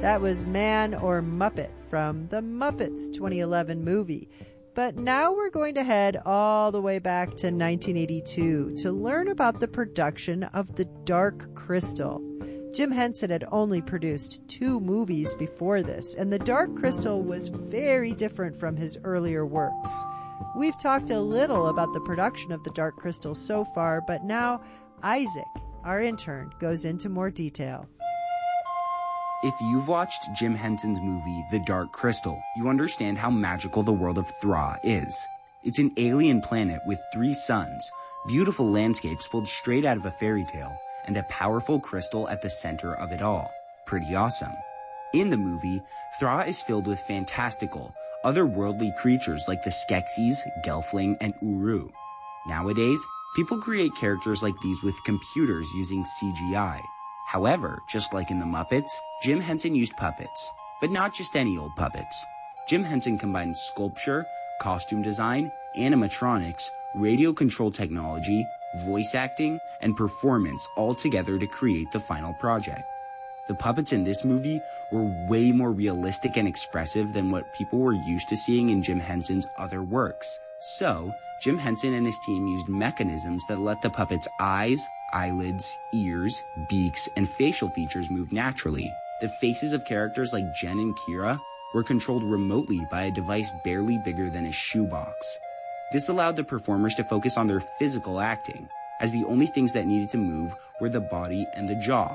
That was Man or Muppet from the Muppets 2011 movie. But now we're going to head all the way back to 1982 to learn about the production of The Dark Crystal. Jim Henson had only produced 2 movies before this, and The Dark Crystal was very different from his earlier works. We've talked a little about the production of The Dark Crystal so far, but now Isaac, our intern, goes into more detail. If you've watched Jim Henson's movie, The Dark Crystal, you understand how magical the world of Thra is. It's an alien planet with 3 suns, beautiful landscapes pulled straight out of a fairy tale, and a powerful crystal at the center of it all. Pretty awesome. In the movie, Thra is filled with fantastical, otherworldly creatures like the Skeksis, Gelfling, and Uru. Nowadays, people create characters like these with computers using CGI. However, just like in the Muppets, Jim Henson used puppets. But not just any old puppets. Jim Henson combined sculpture, costume design, animatronics, radio control technology, voice acting, and performance all together to create the final project. The puppets in this movie were way more realistic and expressive than what people were used to seeing in Jim Henson's other works. So, Jim Henson and his team used mechanisms that let the puppets' eyes, eyelids, ears, beaks, and facial features move naturally. The faces of characters like Jen and Kira were controlled remotely by a device barely bigger than a shoebox. This allowed the performers to focus on their physical acting, as the only things that needed to move were the body and the jaw.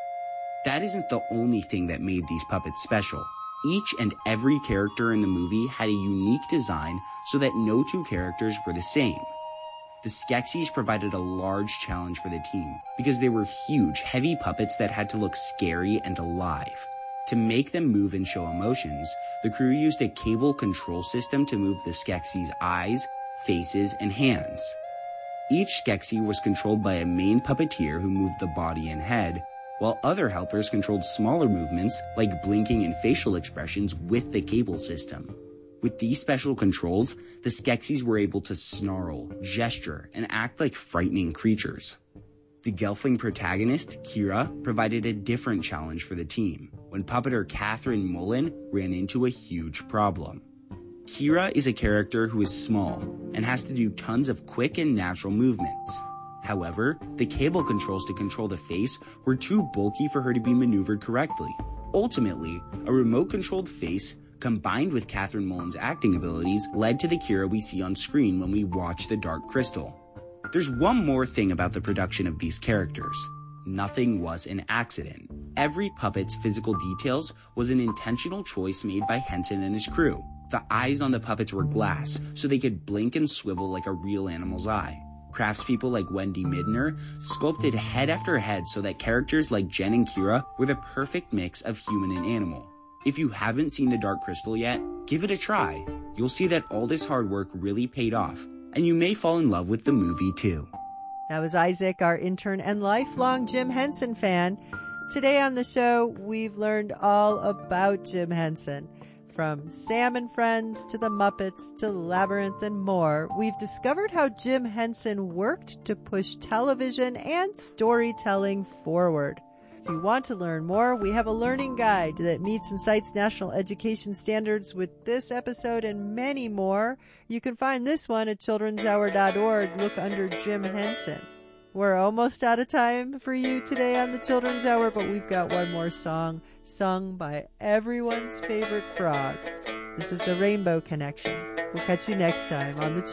That isn't the only thing that made these puppets special. Each and every character in the movie had a unique design so that no 2 characters were the same. The Skeksis provided a large challenge for the team because they were huge, heavy puppets that had to look scary and alive. To make them move and show emotions, the crew used a cable control system to move the Skeksis' eyes, faces, and hands. Each Skeksis was controlled by a main puppeteer who moved the body and head, while other helpers controlled smaller movements like blinking and facial expressions with the cable system. With these special controls, the Skeksis were able to snarl, gesture, and act like frightening creatures. The Gelfling protagonist, Kira, provided a different challenge for the team when puppeter Catherine Mullen ran into a huge problem. Kira is a character who is small and has to do tons of quick and natural movements. However, the cable controls to control the face were too bulky for her to be maneuvered correctly. Ultimately, a remote-controlled face combined with Catherine Mullen's acting abilities led to the Kira we see on screen when we watch The Dark Crystal. There's one more thing about the production of these characters. Nothing was an accident. Every puppet's physical details was an intentional choice made by Henson and his crew. The eyes on the puppets were glass, so they could blink and swivel like a real animal's eye. Craftspeople like Wendy Midner sculpted head after head so that characters like Jen and Kira were the perfect mix of human and animal. If you haven't seen The Dark Crystal yet, give it a try. You'll see that all this hard work really paid off, and you may fall in love with the movie too. That was Isaac, our intern and lifelong Jim Henson fan. Today on the show, we've learned all about Jim Henson. From Sam and Friends to the Muppets to Labyrinth and more, we've discovered how Jim Henson worked to push television and storytelling forward. If you want to learn more, we have a learning guide that meets and cites national education standards with this episode and many more. You can find this one at childrenshour.org. Look under Jim Henson. We're almost out of time for you today on the Children's Hour, but we've got one more song sung by everyone's favorite frog. This is the Rainbow Connection. We'll catch you next time on the